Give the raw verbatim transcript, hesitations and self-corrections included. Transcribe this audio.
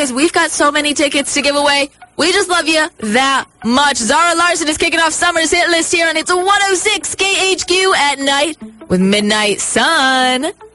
because we've got so many tickets to give away. We just love you that much. Zara Larsson is kicking off summer's hit list here, and it's a one oh six K H Q at night with Midnight Sun.